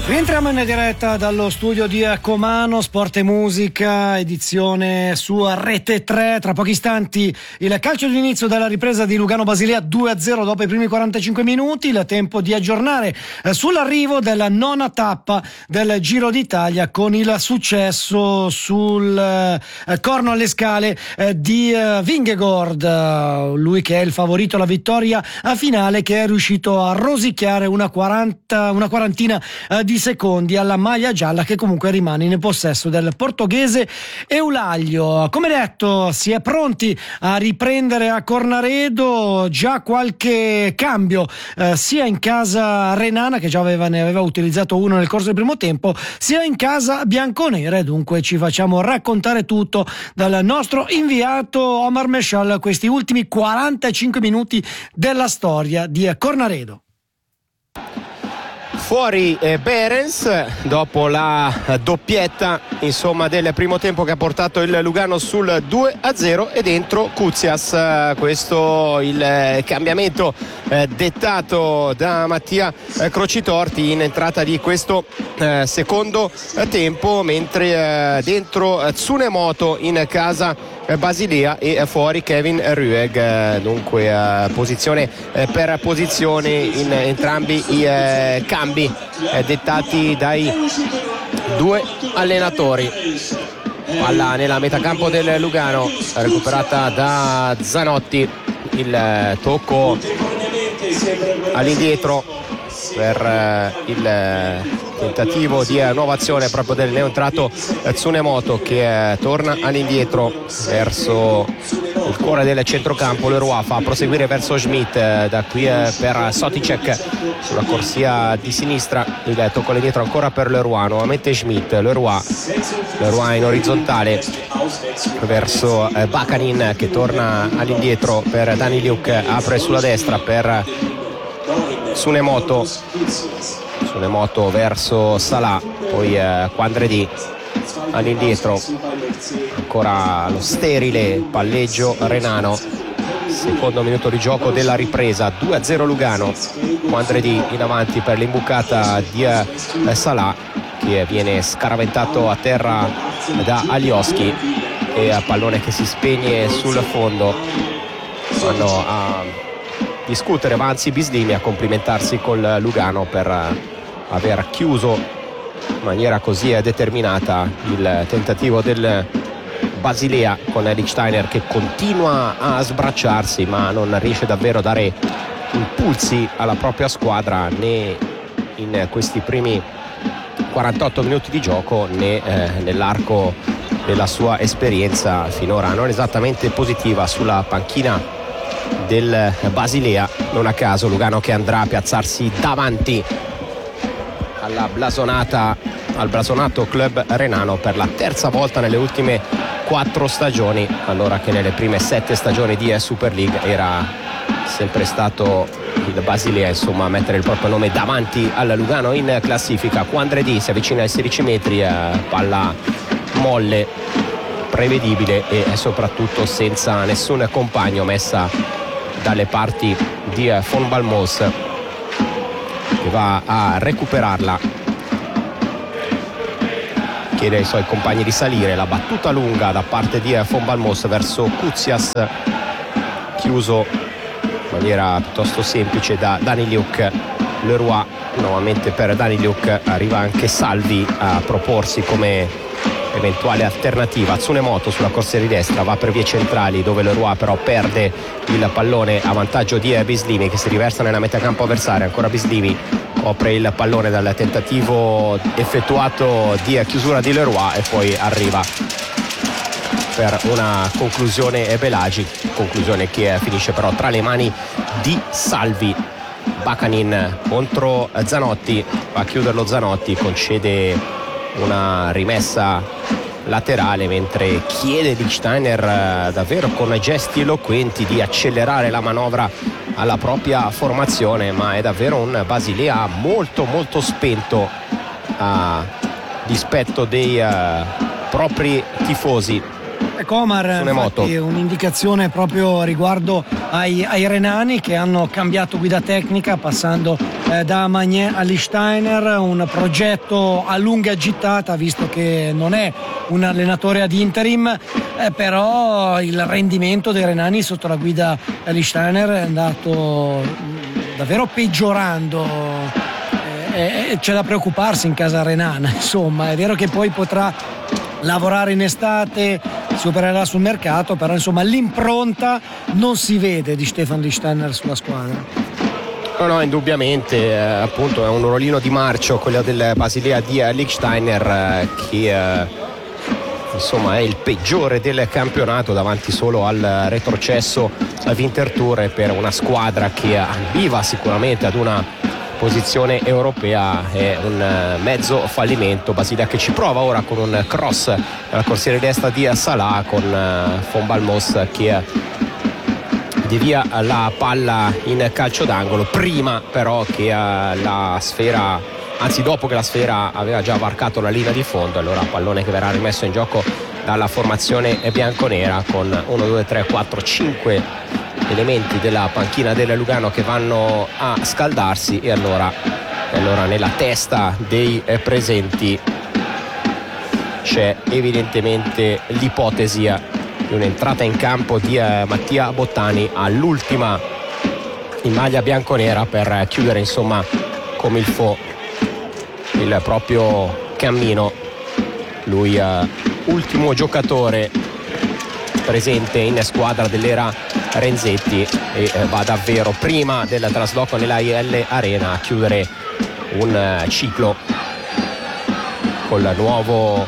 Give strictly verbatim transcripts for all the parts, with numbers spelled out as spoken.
Rientriamo in diretta dallo studio di Comano, Sport e Musica, edizione su Rete tre. Tra pochi istanti il calcio d'inizio della ripresa di Lugano Basilea due a zero dopo i primi quarantacinque minuti. Il tempo di aggiornare eh, sull'arrivo della nona tappa del Giro d'Italia con il successo sul eh, corno alle scale eh, di eh, Vingegaard, uh, lui che è il favorito alla vittoria a finale, che è riuscito a rosicchiare una, quaranta, una quarantina eh, di secondi alla maglia gialla, che comunque rimane in possesso del portoghese Eulaglio. Come detto, si è pronti a riprendere a Cornaredo, già qualche cambio eh, sia in casa renana, che già aveva, ne aveva utilizzato uno nel corso del primo tempo, sia in casa bianconera, e dunque ci facciamo raccontare tutto dal nostro inviato Omar Meshal, questi ultimi quarantacinque minuti della storia di Cornaredo. Fuori eh, Behrens dopo la eh, doppietta insomma del primo tempo che ha portato il Lugano sul due a zero, e dentro Kuzias. Eh, questo il eh, cambiamento eh, dettato da Mattia eh, Crocitorti in entrata di questo eh, secondo eh, tempo, mentre eh, dentro eh, Tsunemoto in casa Basilea e fuori Kevin Rueg. Dunque eh, posizione eh, per posizione in entrambi i eh, cambi eh, dettati dai due allenatori. Palla nella metacampo del Lugano, recuperata da Zanotti, il eh, tocco all'indietro per eh, il eh, tentativo di eh, nuova azione proprio del neoentrato eh, Tsunemoto, che eh, torna all'indietro verso il cuore del centrocampo. Leroy fa proseguire verso Schmidt, eh, da qui eh, per Soticek sulla corsia di sinistra, il tocco all'indietro ancora per Leroy, nuovamente Schmidt, Leroy, Leroy in orizzontale verso eh, Bakanin, che torna all'indietro per Dani Liuk, apre sulla destra per Tsunemoto, Tsunemoto verso Salah, poi eh, Quandredi all'indietro, ancora lo sterile palleggio renano. Secondo minuto di gioco della ripresa, due a zero Lugano. Quandredi in avanti per l'imbucata di eh, Salah, che viene scaraventato a terra da Alioski, e a pallone che si spegne sul fondo. Vanno a discutere Vanzi Bislimi, a complimentarsi col Lugano per aver chiuso in maniera così determinata il tentativo del Basilea, con Eric Steiner che continua a sbracciarsi ma non riesce davvero a dare impulsi alla propria squadra, né in questi primi quarantotto minuti di gioco né eh, nell'arco della sua esperienza finora non esattamente positiva sulla panchina del Basilea. Non a caso Lugano che andrà a piazzarsi davanti alla blasonata al blasonato club renano per la terza volta nelle ultime quattro stagioni, allora che nelle prime sette stagioni di Super League era sempre stato il Basilea insomma a mettere il proprio nome davanti al Lugano in classifica. Quandredi si avvicina ai sedici metri, eh, palla molle, prevedibile e soprattutto senza nessun compagno, messa dalle parti di Von Balmos, che va a recuperarla, chiede ai suoi compagni di salire. La battuta lunga da parte di Von Balmos verso Kuzias, chiuso in maniera piuttosto semplice da Dani Liuk. Leroy nuovamente per Dani Liuk, arriva anche Salvi a proporsi come eventuale alternativa. Tsunemoto sulla corsia di destra va per vie centrali, dove Leroy però perde il pallone a vantaggio di Bislimi, che si riversa nella metacampo avversaria. Ancora Bislimi copre il pallone dal tentativo effettuato di chiusura di Leroy, e poi arriva per una conclusione Belagi, conclusione che finisce però tra le mani di Salvi. Bakanin contro Zanotti, va a chiuderlo Zanotti, concede una rimessa laterale, mentre chiede di Steiner davvero con gesti eloquenti di accelerare la manovra alla propria formazione, ma è davvero un Basilea molto molto spento a dispetto dei uh, propri tifosi. Comar, infatti, un'indicazione proprio riguardo ai, ai renani che hanno cambiato guida tecnica passando eh, da Magné a Lichtsteiner, un progetto a lunga gittata visto che non è un allenatore ad interim, eh, però il rendimento dei renani sotto la guida Lichtsteiner è andato davvero peggiorando. Eh, c'è da preoccuparsi in casa renana, insomma. È vero che poi potrà lavorare in estate, si opererà sul mercato, però insomma l'impronta non si vede di Stefan Lichtsteiner sulla squadra. No, no, indubbiamente, eh, appunto è un ruolino di marcio quello del Basilea di Lichtsteiner, eh, che eh, insomma è il peggiore del campionato davanti solo al retrocesso al Winterthur, per una squadra che ambiva sicuramente ad una posizione europea. È un mezzo fallimento. Basilea che ci prova ora con un cross dalla corsia di destra di Salah, con Von Balmos che devia la palla in calcio d'angolo prima però che la sfera, anzi dopo che la sfera aveva già varcato la linea di fondo. Allora pallone che verrà rimesso in gioco dalla formazione bianconera con uno, due, tre, quattro, cinque elementi della panchina del Lugano che vanno a scaldarsi, e allora, e allora nella testa dei presenti c'è evidentemente l'ipotesi di un'entrata in campo di Mattia Bottani all'ultima in maglia bianconera per chiudere insomma come il fo il proprio cammino. Lui uh, ultimo giocatore presente in squadra dell'era Renzetti, e eh, va davvero prima del trasloco nella I L Arena a chiudere un uh, ciclo col nuovo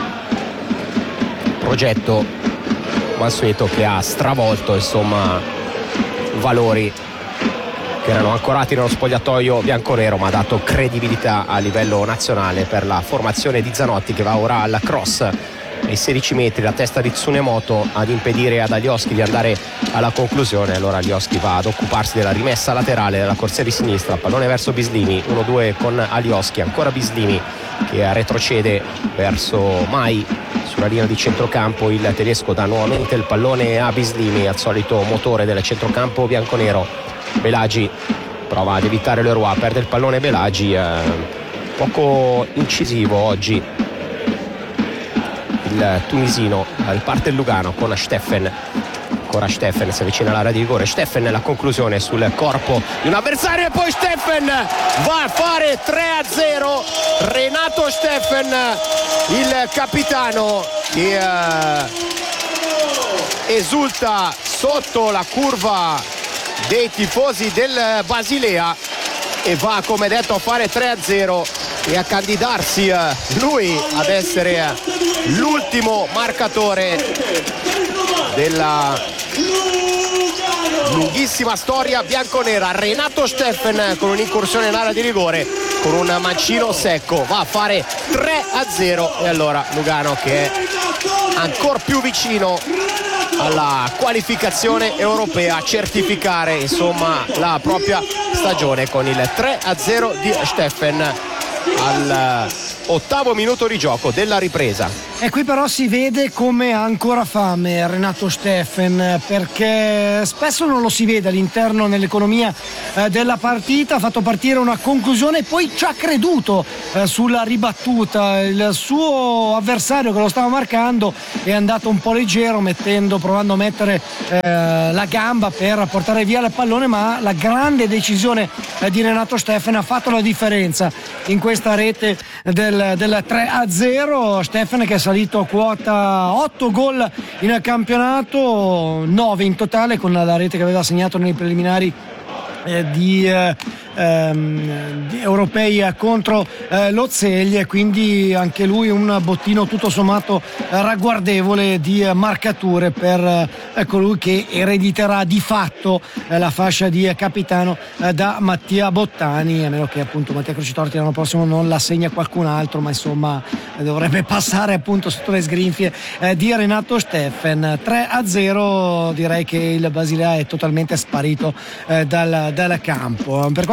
progetto Mansueto, che ha stravolto insomma valori che erano ancorati nello spogliatoio bianconero, ma ha dato credibilità a livello nazionale per la formazione di Zanotti, che va ora alla cross ai sedici metri, la testa di Tsunemoto ad impedire ad Alioski di andare alla conclusione. Allora Alioski va ad occuparsi della rimessa laterale della corsia di sinistra, pallone verso Bislimi, uno due con Alioski, ancora Bislimi che retrocede verso Mai sulla linea di centrocampo. Il tedesco dà nuovamente il pallone a Bislimi, al solito motore del centrocampo bianconero. Belagi prova ad evitare Leroy, perde il pallone Belagi, eh, poco incisivo oggi il tunisino. Riparte il Lugano con Steffen, ancora Steffen, si avvicina all'area di rigore, Steffen la conclusione sul corpo di un avversario e poi Steffen va a fare tre a zero. Renato Steffen, il capitano, che eh, esulta sotto la curva dei tifosi del Basilea e va, come detto, a fare tre a zero e a candidarsi eh, lui ad essere eh, l'ultimo marcatore della lunghissima storia bianconera. Renato Steffen con un'incursione in area di rigore, con un mancino secco, va a fare tre a zero. E allora Lugano, che è ancora più vicino alla qualificazione europea, a certificare insomma la propria stagione con il tre a zero di Steffen al ottavo minuto di gioco della ripresa. E qui però si vede come ha ancora fame Renato Steffen, perché spesso non lo si vede all'interno nell'economia eh, della partita. Ha fatto partire una conclusione e poi ci ha creduto eh, sulla ribattuta. Il suo avversario che lo stava marcando è andato un po' leggero, mettendo, provando a mettere eh, la gamba per portare via il pallone, ma la grande decisione eh, di Renato Steffen ha fatto la differenza in questa rete del, del tre a zero. Steffen, che è salito a quota otto gol in campionato, nove in totale, con la rete che aveva segnato nei preliminari eh, di, eh, ehm, di europei contro eh, l'Ozeglie, quindi anche lui un bottino tutto sommato eh, ragguardevole di eh, marcature per eh, colui che erediterà di fatto eh, la fascia di eh, capitano eh, da Mattia Bottani, a meno che appunto Mattia Crocitorti l'anno prossimo non la segna qualcun altro, ma insomma eh, dovrebbe passare appunto sotto le sgrinfie eh, di Renato Steffen. Tre a zero, direi che il Basilea è totalmente sparito eh, dal, dal campo. Per quanto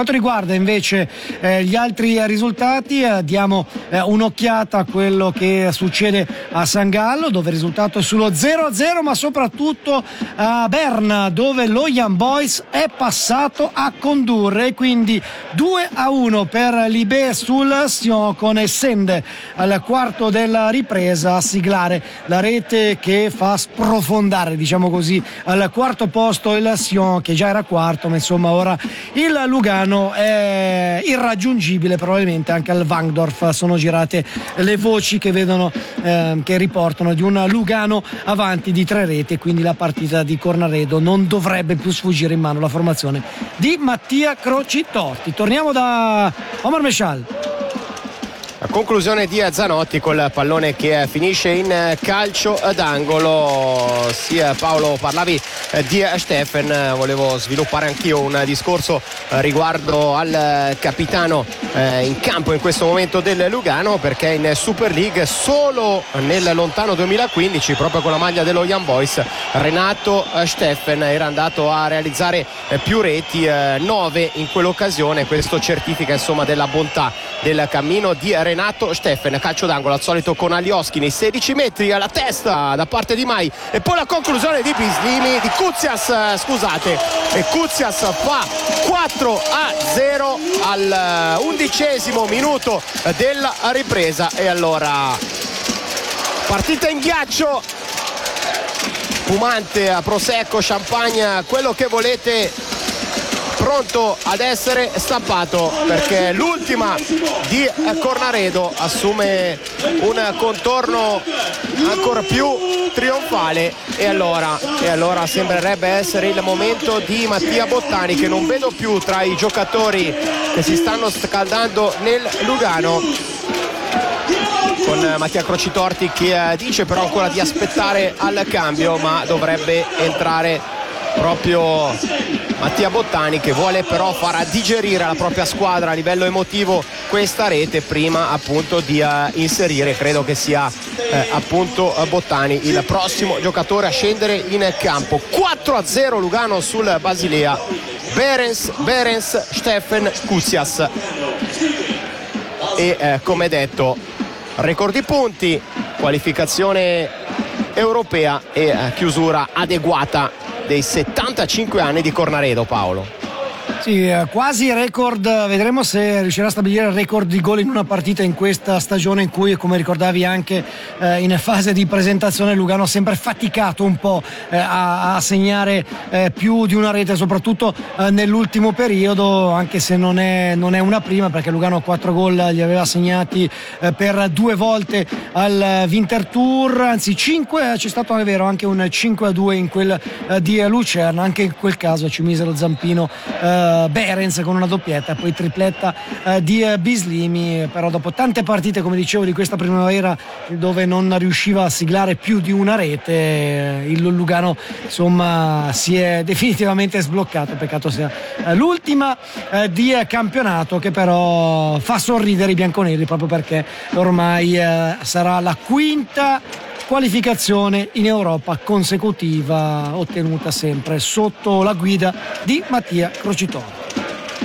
quanto riguarda invece eh, gli altri risultati, eh, diamo eh, un'occhiata a quello che succede a San Gallo, dove il risultato è sullo zero a zero, ma soprattutto a Berna, dove lo Young Boys è passato a condurre, quindi due a uno per l'Ibé sul Sion, con Essende al quarto della ripresa a siglare la rete che fa sprofondare, diciamo così, al quarto posto il Sion, che già era quarto, ma insomma ora il Lugano è irraggiungibile. Probabilmente anche al Wangdorf sono girate le voci che vedono eh, che riportano di un Lugano avanti di tre reti, quindi la partita di Cornaredo non dovrebbe più sfuggire in mano alla formazione di Mattia Crocitorti. Torniamo da Omar Meshal. La conclusione di Zanotti col pallone che finisce in calcio d'angolo. Sì, Paolo, parlavi di Steffen, volevo sviluppare anch'io un discorso riguardo al capitano in campo in questo momento del Lugano, perché in Super League solo nel lontano duemilaquindici, proprio con la maglia dello Young Boys, Renato Steffen era andato a realizzare più reti, nove in quell'occasione. Questo certifica insomma della bontà del cammino di Renato Steffen. Calcio d'angolo al solito con Alioski nei sedici metri, alla testa da parte di Mai, e poi la conclusione di Bislimi, di Kuzias, scusate, e Kuzias fa quattro a zero al undicesimo minuto della ripresa. E allora partita in ghiaccio, spumante, prosecco, champagne, quello che volete, pronto ad essere stappato, perché l'ultima di Cornaredo assume un contorno ancora più trionfale. E allora, e allora sembrerebbe essere il momento di Mattia Bottani, che non vedo più tra i giocatori che si stanno scaldando nel Lugano, con Mattia Crocitorti che dice però ancora di aspettare al cambio, ma dovrebbe entrare proprio Mattia Bottani, che vuole però far digerire alla propria squadra a livello emotivo questa rete prima appunto di uh, inserire, credo che sia eh, appunto Bottani il prossimo giocatore a scendere in campo. Quattro a zero Lugano sul Basilea. Berens, Berens, Steffen, Kuzias, e eh, come detto, record di punti, qualificazione europea e eh, chiusura adeguata dei settantacinque anni di Cornaredo. Paolo. Sì, quasi record. Vedremo se riuscirà a stabilire il record di gol in una partita in questa stagione, in cui, come ricordavi anche eh, in fase di presentazione, Lugano ha sempre faticato un po' eh, a, a segnare eh, più di una rete, soprattutto eh, nell'ultimo periodo, anche se non è, non è una prima, perché Lugano quattro gol li aveva segnati eh, per due volte al Winterthur, anzi cinque, c'è stato, è vero, anche un cinque a due in quel eh, di Lucerna. Anche in quel caso ci mise lo zampino eh, Berens con una doppietta, poi tripletta eh, di eh, Bislimi. Però dopo tante partite, come dicevo, di questa primavera, dove non riusciva a siglare più di una rete, eh, il Lugano insomma si è definitivamente sbloccato. Peccato sia eh, l'ultima eh, di eh, campionato, che però fa sorridere i bianconeri, proprio perché ormai eh, sarà la quinta qualificazione in Europa consecutiva, ottenuta sempre sotto la guida di Mattia Crocitorti,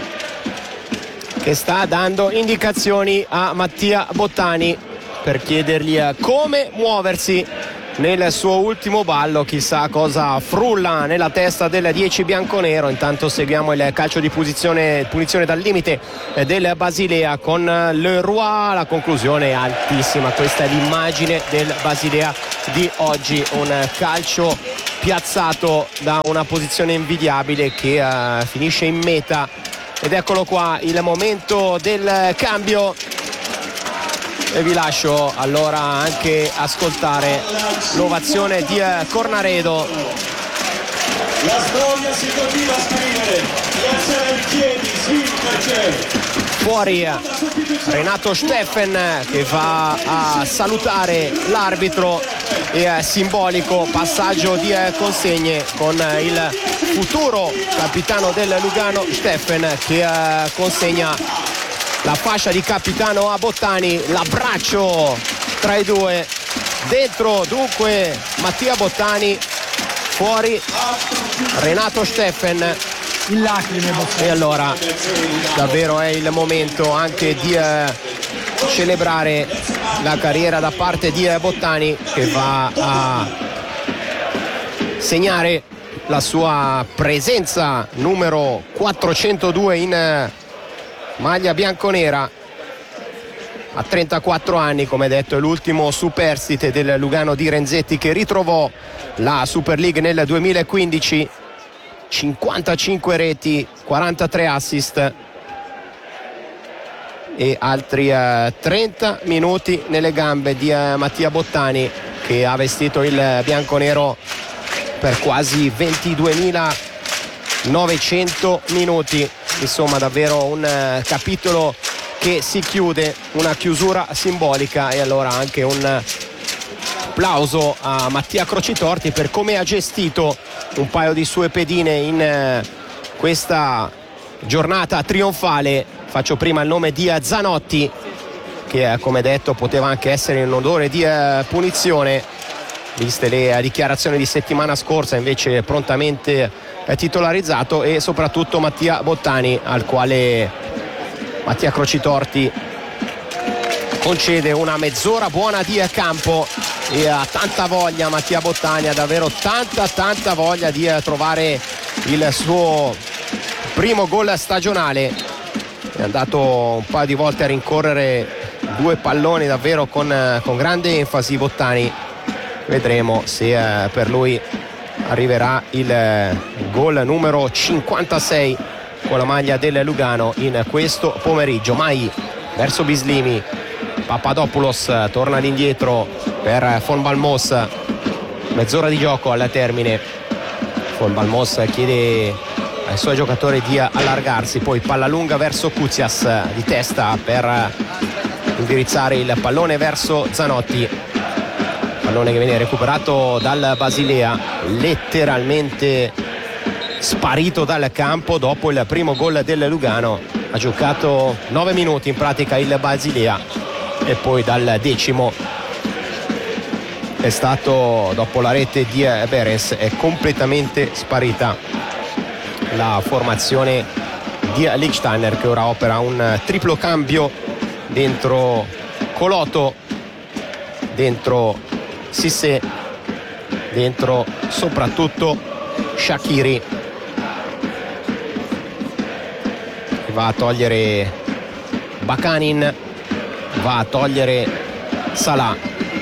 che sta dando indicazioni a Mattia Bottani per chiedergli come muoversi nel suo ultimo ballo. Chissà cosa frulla nella testa del dieci bianconero. Intanto seguiamo il calcio di posizione, punizione dal limite del Basilea con Leroy. La conclusione è altissima. Questa è l'immagine del Basilea di oggi, un calcio piazzato da una posizione invidiabile che uh, finisce in meta. Ed eccolo qua il momento del cambio, e vi lascio allora anche ascoltare l'ovazione di Cornaredo. La storia si continua a scrivere, piazzare in piedi, sì, perché fuori Renato Steffen, che va a salutare l'arbitro, e simbolico passaggio di consegne con il futuro capitano del Lugano Steffen, che consegna la fascia di capitano a Bottani. L'abbraccio tra i due, dentro dunque Mattia Bottani, fuori Renato Steffen. in lacrime. E allora davvero è il momento anche di eh, celebrare la carriera da parte di eh, Bottani, che va a segnare la sua presenza numero quattrocentodue in eh, maglia bianconera. A trentaquattro anni, come detto, è l'ultimo superstite del Lugano di Renzetti, che ritrovò la Super League nel duemilaquindici. cinquantacinque reti, quarantatré assist e altri eh, trenta minuti nelle gambe di eh, Mattia Bottani, che ha vestito il bianconero per quasi ventiduemilanovecento minuti. Insomma, davvero un eh, capitolo che si chiude, una chiusura simbolica. E allora anche un applauso a Mattia Crocitorti per come ha gestito un paio di sue pedine in eh, questa giornata trionfale. Faccio prima il nome di Zanotti, che eh, come detto poteva anche essere in odore di eh, punizione, viste le eh, dichiarazioni di settimana scorsa, invece prontamente eh, titolarizzato, e soprattutto Mattia Bottani, al quale Mattia Crocitorti concede una mezz'ora buona di campo. E ha tanta voglia Mattia Bottani, ha davvero tanta tanta voglia di eh, trovare il suo primo gol stagionale. È andato un paio di volte a rincorrere due palloni davvero con, eh, con grande enfasi Bottani. Vedremo se eh, per lui arriverà il eh, gol numero cinquantasei con la maglia del Lugano in questo pomeriggio. Mai verso Bislimi, Papadopoulos torna all'indietro per Von Balmos, mezz'ora di gioco al termine. Von Balmos chiede ai suoi giocatori di allargarsi, poi palla lunga verso Kuzias di testa per indirizzare il pallone verso Zanotti, pallone che viene recuperato dal Basilea, letteralmente sparito dal campo dopo il primo gol del Lugano. Ha giocato nove minuti in pratica il Basilea, e poi dal decimo è stato, dopo la rete di Behrens, è completamente sparita la formazione di Lichtsteiner, che ora opera un triplo cambio dentro Coloto, dentro Sissé, dentro soprattutto Shaqiri, che va a togliere Bakanin, va a togliere Salah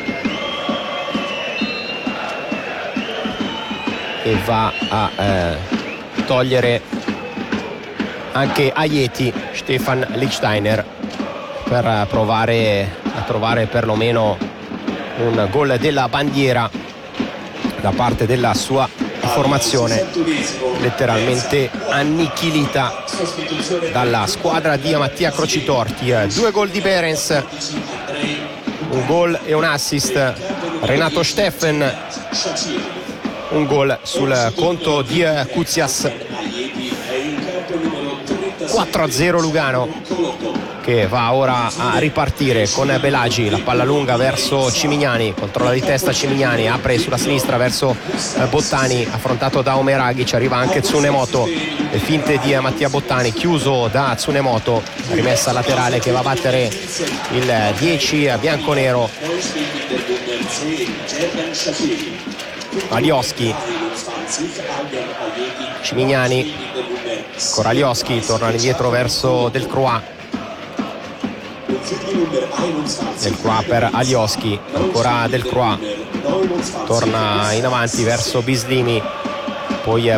e va a eh, togliere anche Aieti, Stefan Lichtsteiner, per provare a trovare perlomeno un gol della bandiera da parte della sua formazione, letteralmente annichilita dalla squadra di Mattia Crocitorti. Due gol di Behrens, un gol e un assist Renato Steffen, un gol sul conto di Kuzias. Quattro a zero Lugano, che va ora a ripartire con Belagi, la palla lunga verso Cimignani, controlla di testa Cimignani, apre sulla sinistra verso Bottani, affrontato da Omeraghi, ci arriva anche Tsunemoto, le finte di Mattia Bottani, chiuso da Tsunemoto, rimessa laterale che va a battere il dieci bianconero. Alioschi, Cimignani, Coralioschi torna indietro verso Del Croix, Del Croix per Alioschi, ancora Del Croix, torna in avanti verso Bislimi, poi